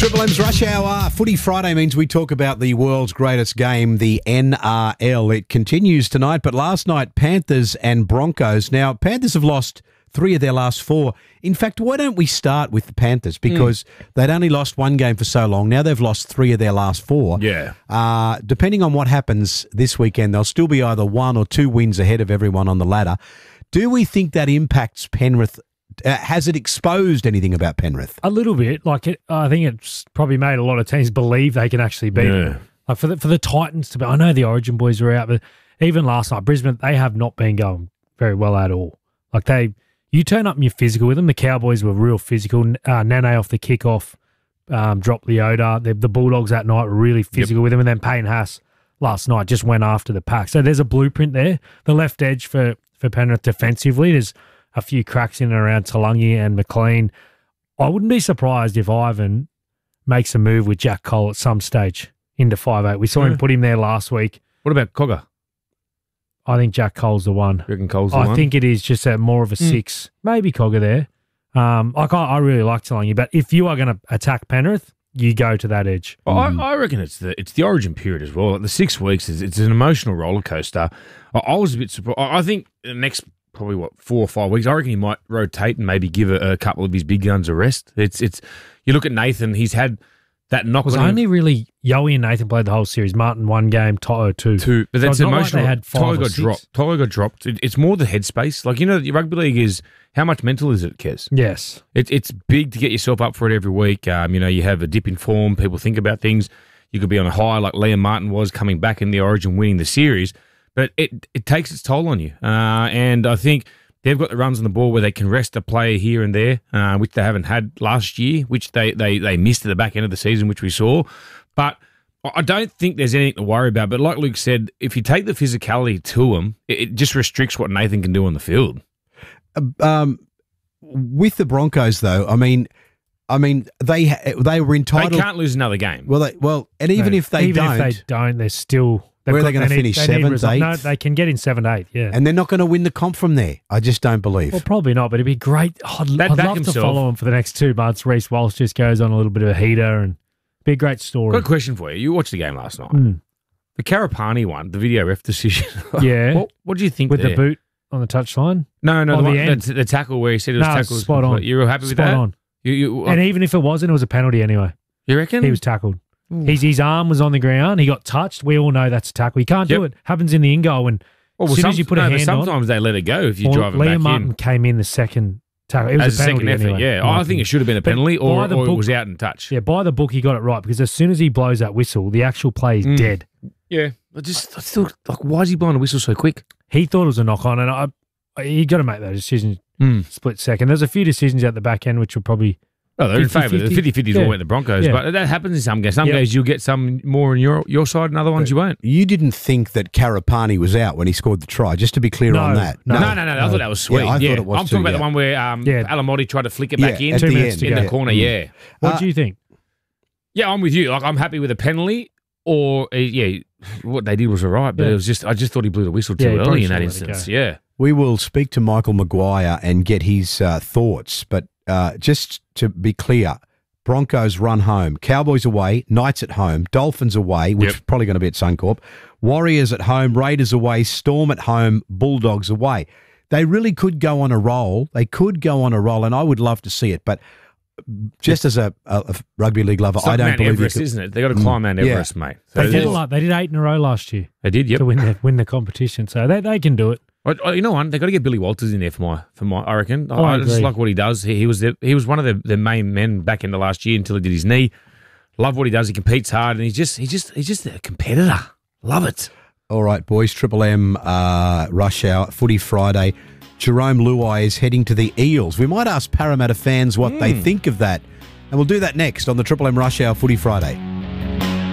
Triple M's Rush Hour. Footy Friday means we talk about the world's greatest game, the NRL. It continues tonight, but last night, Panthers and Broncos. Now, Panthers have lost 3 of their last 4. In fact, why don't we start with the Panthers? Because they'd only lost 1 game for so long. Now they've lost 3 of their last 4. Yeah. Depending on what happens this weekend, they'll still be either 1 or 2 wins ahead of everyone on the ladder. Do we think that impacts Penrith? Has it exposed anything about Penrith? A little bit. I think it's probably made a lot of teams believe they can actually beat them. Like for the Titans to be, I know the Origin boys were out, but even last night, Brisbane, they have not been going very well at all. You turn up and you're physical with them. The Cowboys were real physical. Nene off the kickoff, dropped Leota. The Bulldogs that night were really physical with them. And then Payne Haas last night just went after the pack. So there's a blueprint there. The left edge for Penrith defensively, there's a few cracks in and around Talangi and McLean. I wouldn't be surprised if Ivan makes a move with Jack Cole at some stage into 5'8". We saw him put him there last week. What about Cogger? I think Jack Cole's the one. You reckon Cole's the one? I think it is just more of a 6. Maybe Cogger there. I really like Talangi, but if you are going to attack Penrith, you go to that edge. I reckon it's the Origin period as well. Like the 6 weeks, it's an emotional roller coaster. I was a bit surprised. I think the next probably 4 or 5 weeks, I reckon he might rotate and maybe give a couple of his big guns a rest. It's you look at Nathan, he's had that knock. Was only really Yowie and Nathan played the whole series. Martin 1 game, Toto 2. But that's so emotional. Like they had 5 Tyler or got 6. dropped. Tyler got dropped. It's more the headspace. Like, rugby league is, how much mental is it, Kez? Yes. It's big to get yourself up for it every week. You have a dip in form. People think about things. You could be on a high like Liam Martin was coming back in the Origin, winning the series. But it takes its toll on you. And I think they've got the runs on the ball where they can rest a player here and there, which they haven't had last year, which they missed at the back end of the season, which we saw. But I don't think there's anything to worry about. But like Luke said, if you take the physicality to them, it just restricts what Nathan can do on the field. With the Broncos, though, I mean, they were entitled. They can't lose another game. And even if they don't, they're still. Where are they going to finish? 7th, 8th? No, they can get in 7th, 8th, yeah. And they're not going to win the comp from there. I just don't believe. Well, probably not, but it'd be great. I'd love to follow him for the next 2 months. Reece Walsh just goes on a little bit of a heater and be a great story. Got a question for you. You watched the game last night. The Karapani one, the video ref decision. Yeah. What do you think with there? the boot on the touchline? No, the tackle where he said it was tackled. Spot on. You were happy with that? Spot on. And even if it wasn't, it was a penalty anyway. You reckon? He was tackled. His arm was on the ground. He got touched. We all know that's a tackle. You can't do it. Happens in the in-goal. And as soon as you put a hand sometimes on... Sometimes they let it go if you drive them back in. Liam Martin came in the second tackle. It was a penalty second effort, anyway. I think it should have been a penalty or it was out in touch. Yeah, by the book, he got it right because as soon as he blows that whistle, the actual play is dead. Yeah. I still, why is he blowing a whistle so quick? He thought it was a knock-on, and you got to make that decision split second. There's a few decisions at the back end which were probably... Oh, they're in favour. The 50-50s all went the Broncos, but that happens in some games. Some games you'll get some more on your side and other ones you won't. You didn't think that Karapani was out when he scored the try, just to be clear on that. No. I thought that was sweet. Yeah, I thought it was I'm talking about the one where Alamotti tried to flick it back in 2 minutes to in go. the corner, What do you think? Yeah, I'm with you. I'm happy with a penalty or, what they did was all right, but it was just, I just thought he blew the whistle too early in that instance. Yeah. We will speak to Michael Maguire and get his thoughts, but just to be clear, Broncos run home, Cowboys away, Knights at home, Dolphins away, which is probably going to be at Suncorp, Warriors at home, Raiders away, Storm at home, Bulldogs away. They really could go on a roll. And I would love to see it. But just as a rugby league lover, I don't believe Everest, isn't it? They got to climb Mount Everest, mate. So they did 8 in a row last year. They did, to win the competition. So they can do it. You know what? They got to get Billy Walters in there for my. I reckon. I just like what he does. He was one of the main men back into last year until he did his knee. Love what he does. He competes hard, and he's just a competitor. Love it. All right, boys. Triple M Rush Hour Footy Friday. Jerome Luai is heading to the Eels. We might ask Parramatta fans what they think of that, and we'll do that next on the Triple M Rush Hour Footy Friday.